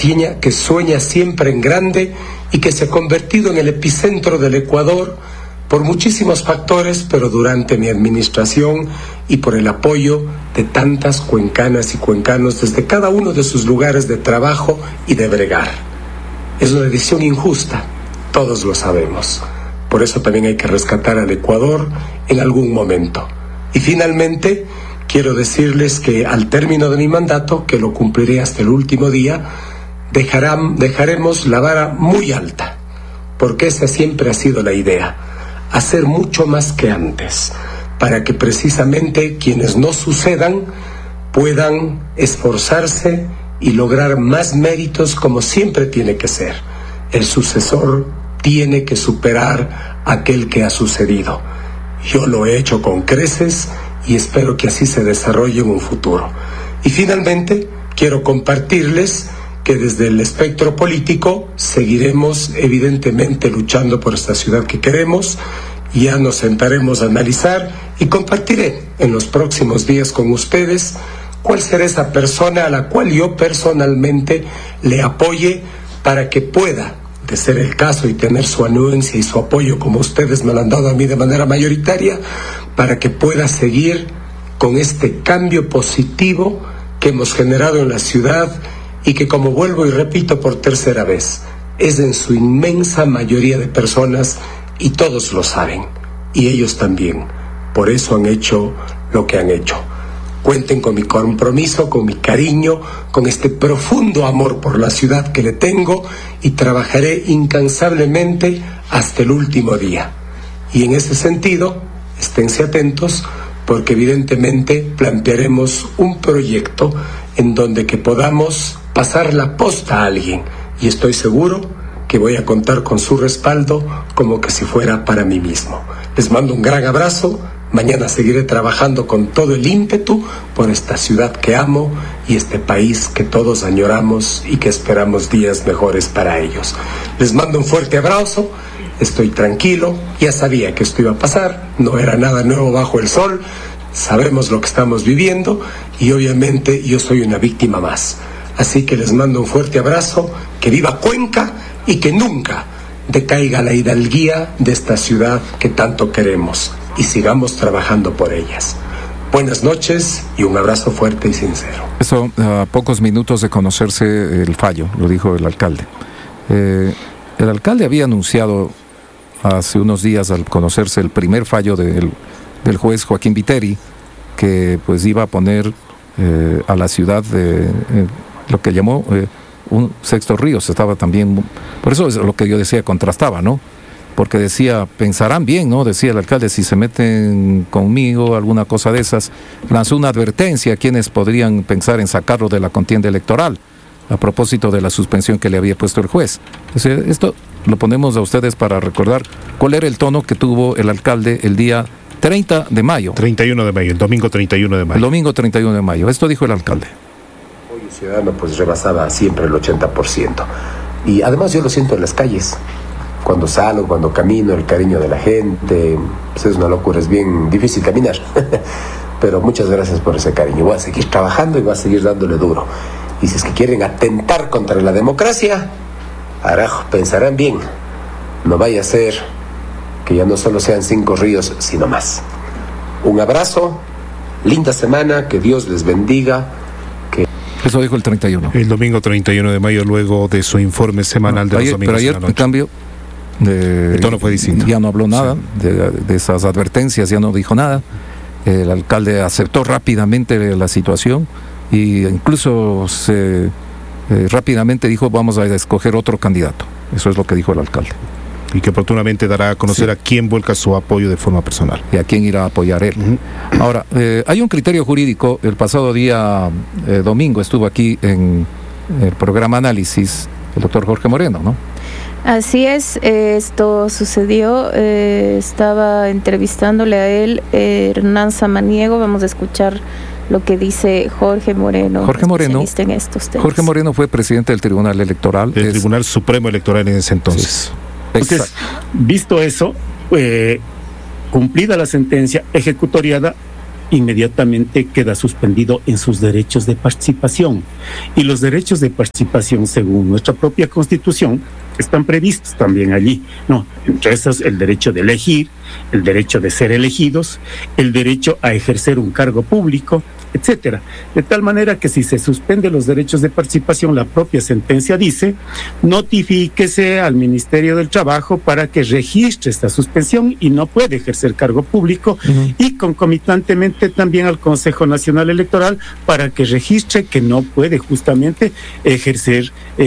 sueña siempre en grande y que se ha convertido en el epicentro del Ecuador por muchísimos factores, pero durante mi administración y por el apoyo de tantas cuencanas y cuencanos desde cada uno de sus lugares de trabajo y de bregar. Es una decisión injusta, todos lo sabemos. Por eso también hay que rescatar al Ecuador en algún momento. Y finalmente, quiero decirles que al término de mi mandato, que lo cumpliré hasta el último día, dejaremos la vara muy alta, porque esa siempre ha sido la idea, hacer mucho más que antes, para que precisamente quienes no sucedan puedan esforzarse y lograr más méritos como siempre tiene que ser. El sucesor tiene que superar a aquel que ha sucedido. Yo lo he hecho con creces y espero que así se desarrolle en un futuro. Y finalmente, quiero compartirles que desde el espectro político seguiremos evidentemente luchando por esta ciudad que queremos. Ya nos sentaremos a analizar y compartiré en los próximos días con ustedes cuál será esa persona a la cual yo personalmente le apoye para que pueda, de ser el caso y tener su anuencia y su apoyo como ustedes me lo han dado a mí de manera mayoritaria, para que pueda seguir con este cambio positivo que hemos generado en la ciudad y que, como vuelvo y repito por tercera vez, es en su inmensa mayoría de personas y todos lo saben, y ellos también. Por eso han hecho lo que han hecho. Cuenten con mi compromiso, con mi cariño, con este profundo amor por la ciudad que le tengo, y trabajaré incansablemente hasta el último día. Y en ese sentido, esténse atentos, porque evidentemente plantearemos un proyecto en donde que podamos pasar la posta a alguien, y estoy seguro que voy a contar con su respaldo como que si fuera para mí mismo. Les mando un gran abrazo. Mañana seguiré trabajando con todo el ímpetu por esta ciudad que amo y este país que todos añoramos y que esperamos días mejores para ellos. Les mando un fuerte abrazo. Estoy tranquilo, ya sabía que esto iba a pasar, no era nada nuevo bajo el sol, sabemos lo que estamos viviendo y obviamente yo soy una víctima más. Así que les mando un fuerte abrazo, que viva Cuenca y que nunca decaiga la hidalguía de esta ciudad que tanto queremos, y sigamos trabajando por ellas. Buenas noches y un abrazo fuerte y sincero. Eso, a pocos minutos de conocerse el fallo, lo dijo el alcalde. El alcalde había anunciado hace unos días, al conocerse el primer fallo del juez Joaquín Viteri, que pues iba a poner a la ciudad lo que llamó un sexto río. Se estaba también, por eso es lo que yo decía, contrastaba, ¿no? Porque decía, pensarán bien, ¿no? Decía el alcalde, si se meten conmigo, alguna cosa de esas. Lanzó una advertencia a quienes podrían pensar en sacarlo de la contienda electoral, a propósito de la suspensión que le había puesto el juez. Entonces, esto lo ponemos a ustedes para recordar cuál era el tono que tuvo el alcalde el día 30 de mayo. 31 de mayo, el domingo 31 de mayo. El domingo 31 de mayo. Esto dijo el alcalde. Hoy el ciudadano pues rebasaba siempre el 80%. Y además yo lo siento en las calles. Cuando salgo, cuando camino, el cariño de la gente, pues es una locura, es bien difícil caminar. Pero muchas gracias por ese cariño. Voy a seguir trabajando y voy a seguir dándole duro. Y si es que quieren atentar contra la democracia, carajo, pensarán bien. No vaya a ser que ya no solo sean 5 ríos, sino más. Un abrazo, linda semana, que Dios les bendiga. Eso dijo el 31. El domingo 31 de mayo, luego de su informe semanal de los domingos. Pero ayer, en cambio, el tono fue distinto. Ya no habló nada, sí, de esas advertencias, ya no dijo nada. El alcalde aceptó rápidamente la situación e incluso rápidamente dijo, vamos a escoger otro candidato. Eso es lo que dijo el alcalde. Y que oportunamente dará a conocer, sí, a quién vuelca su apoyo de forma personal. Y a quién irá a apoyar él. Uh-huh. Ahora, hay un criterio jurídico. El pasado día domingo estuvo aquí en el programa Análisis el doctor Jorge Moreno, ¿no? Así es, esto sucedió, estaba entrevistándole a él Hernán Samaniego. Vamos a escuchar lo que dice Jorge Moreno, especialista en estos temas. Jorge Moreno fue presidente del Tribunal Electoral. Del Tribunal Supremo Electoral en ese entonces. Sí. Entonces, visto eso, cumplida la sentencia, ejecutoriada, inmediatamente queda suspendido en sus derechos de participación. Y los derechos de participación, según nuestra propia Constitución, están previstos también allí, ¿no? Entre esos, el derecho de elegir, el derecho de ser elegidos, el derecho a ejercer un cargo público, etcétera. De tal manera que si se suspenden los derechos de participación, la propia sentencia dice: notifíquese al Ministerio del Trabajo para que registre esta suspensión y no puede ejercer cargo público, y concomitantemente también al Consejo Nacional Electoral para que registre que no puede justamente ejercer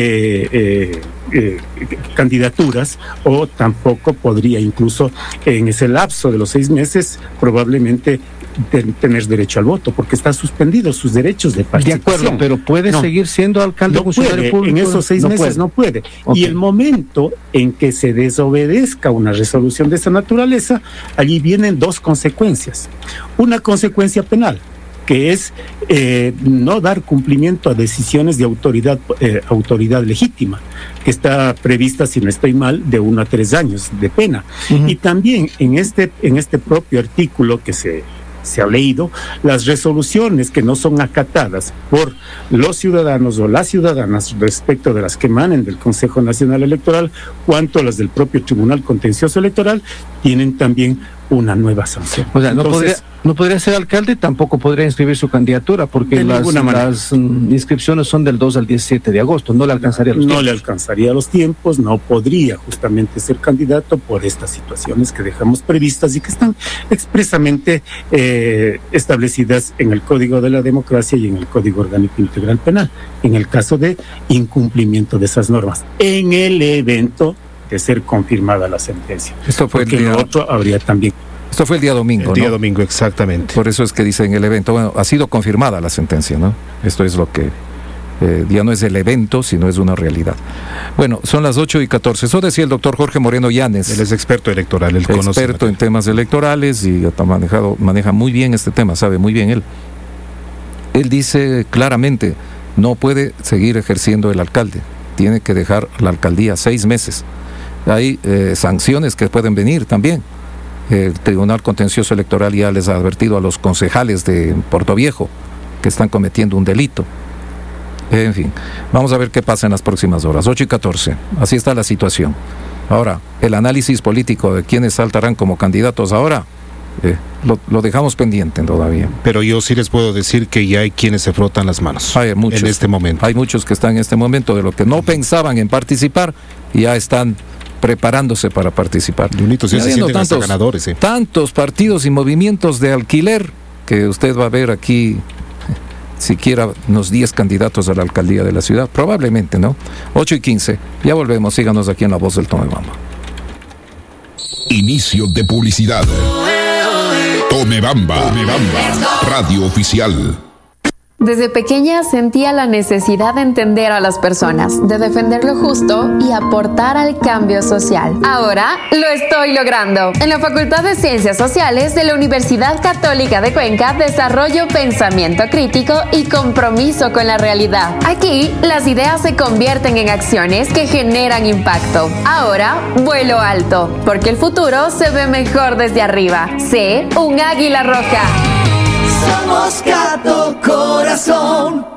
candidaturas, o tampoco podría incluso en ese lapso de los 6 meses probablemente tener derecho al voto, porque están suspendidos sus derechos de participación. De acuerdo, pero puede seguir siendo alcalde o funcionario público. En esos 6 meses no puede. Okay. Y el momento en que se desobedezca una resolución de esa naturaleza, allí vienen 2 consecuencias. Una consecuencia penal, que es no dar cumplimiento a decisiones de autoridad legítima, que está prevista, si no estoy mal, de 1 a 3 años de pena. Y también en este propio artículo que se ha leído, las resoluciones que no son acatadas por los ciudadanos o las ciudadanas respecto de las que emanen del Consejo Nacional Electoral, cuanto a las del propio Tribunal Contencioso Electoral, tienen también una nueva sanción. O sea, no podría ser alcalde, tampoco podría inscribir su candidatura, porque las inscripciones son del 2 al 17 de agosto, no le alcanzaría los tiempos. No le alcanzaría los tiempos, no podría justamente ser candidato por estas situaciones que dejamos previstas y que están expresamente establecidas en el Código de la Democracia y en el Código Orgánico Integral Penal, en el caso de incumplimiento de esas normas, en el evento de ser confirmada la sentencia. Esto fue porque el otro habría también. Esto fue el día domingo, El día domingo, exactamente. Por eso es que dice en el evento, bueno, ha sido confirmada la sentencia, ¿no? Esto es lo que ya no es el evento, sino es una realidad. Bueno, son las 8:14. Eso decía el doctor Jorge Moreno Llanes. Él es experto electoral, él conoce. Experto en temas electorales y maneja muy bien este tema, sabe muy bien él. Él dice claramente, no puede seguir ejerciendo el alcalde, tiene que dejar la alcaldía 6 meses. Hay sanciones que pueden venir también. El Tribunal Contencioso Electoral ya les ha advertido a los concejales de Portoviejo que están cometiendo un delito. En fin, vamos a ver qué pasa en las próximas horas. 8:14, así está la situación. Ahora, el análisis político de quiénes saltarán como candidatos ahora, lo dejamos pendiente todavía. Pero yo sí les puedo decir que ya hay quienes se frotan las manos hay muchos, en este momento. Hay muchos que están en este momento, de lo que no pensaban en participar, y ya están preparándose para participar. Junito, sí, se sienten hasta ganadores. Tantos partidos y movimientos de alquiler que usted va a ver aquí, siquiera unos 10 candidatos a la alcaldía de la ciudad, probablemente, ¿no? 8:15, ya volvemos, síganos aquí en La Voz del Tomebamba. Inicio de publicidad. Tomebamba, radio oficial. Desde pequeña sentía la necesidad de entender a las personas, de defender lo justo y aportar al cambio social. Ahora lo estoy logrando. En la Facultad de Ciencias Sociales de la Universidad Católica de Cuenca desarrollo pensamiento crítico y compromiso con la realidad. Aquí las ideas se convierten en acciones que generan impacto. Ahora vuelo alto, porque el futuro se ve mejor desde arriba. Sé un águila roja. Somos Gato Corazón.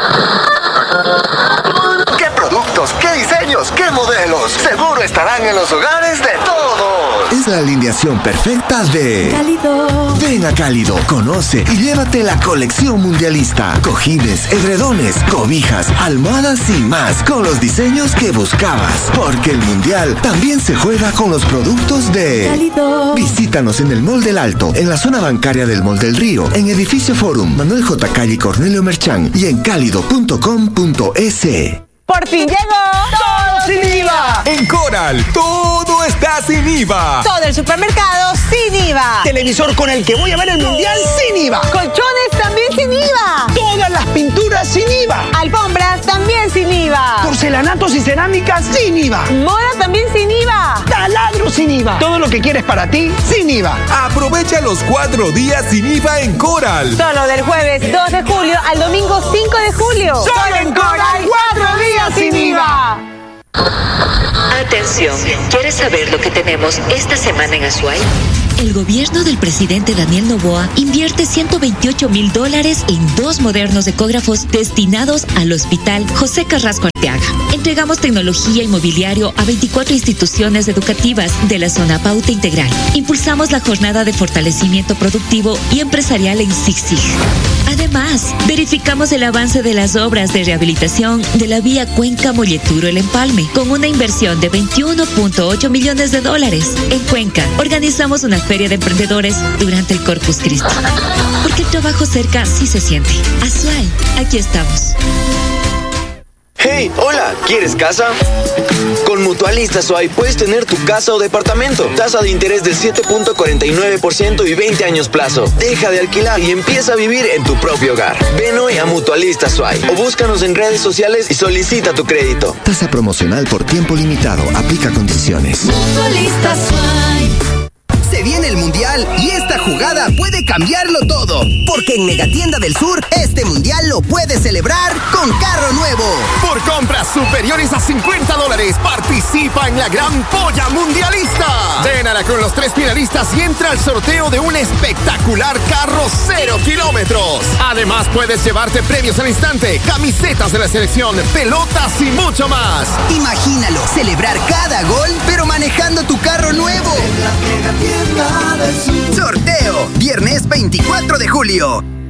¿Qué productos, qué diseños, qué modelos? Seguro estarán en los hogares de todos. Es la alineación perfecta de Cálido. Ven a Cálido, conoce y llévate la colección mundialista. Cojines, edredones, cobijas, almohadas y más, con los diseños que buscabas. Porque el mundial también se juega con los productos de Cálido. Visítanos en el Mall del Alto, en la zona bancaria del Mall del Río, en Edificio Forum, Manuel J. Calle y Cornelio Merchán, y en cálido.com.es. ¡Por fin llegó! ¡Todo sin IVA! En Coral, todo está sin IVA. Todo el supermercado sin IVA. Televisor con el que voy a ver el mundial sin IVA. Colchones también sin IVA. Todas las pinturas sin IVA. Alfombras también sin IVA. Porcelanatos y cerámicas sin IVA. Moda también sin IVA. Taladros sin IVA. Todo lo que quieres para ti sin IVA. Aprovecha los 4 días sin IVA en Coral. Solo del jueves 2 de julio al domingo 5 de julio. Solo en Coral, 4 días sin IVA. información. ¿Quieres saber lo que tenemos esta semana en Azuay? El gobierno del presidente Daniel Noboa invierte $128,000 en 2 modernos ecógrafos destinados al Hospital José Carrasco Arteaga. Entregamos tecnología y mobiliario a 24 instituciones educativas de la zona Pauta Integral. Impulsamos la jornada de fortalecimiento productivo y empresarial en Zig-Zig. Además, verificamos el avance de las obras de rehabilitación de la vía Cuenca Molleturo El Empalme, con una inversión de $21.8 millones. En Cuenca, organizamos una feria de emprendedores durante el Corpus Christi. Porque el trabajo cerca sí se siente. Azuay, aquí estamos. Hey, hola, ¿quieres casa? Con Mutualista Azuay puedes tener tu casa o departamento. Tasa de interés del 7.49% y 20 años plazo. Deja de alquilar y empieza a vivir en tu propio hogar. Ven hoy a Mutualista Azuay o búscanos en redes sociales y solicita tu crédito. Tasa promocional por tiempo limitado. Aplica condiciones. Mutualista Azuay. Se viene el Mundial y esta jugada puede cambiarlo todo. Porque en Megatienda del Sur, este Mundial lo puedes celebrar con carro nuevo. Por compras superiores a $50, participa en la Gran Polla Mundialista. Llénala con los 3 finalistas y entra al sorteo de un espectacular carro 0 kilómetros. Además, puedes llevarte premios al instante, camisetas de la selección, pelotas y mucho más. Imagínalo, celebrar cada gol, pero manejando tu carro nuevo. Sorteo, viernes 24 de julio.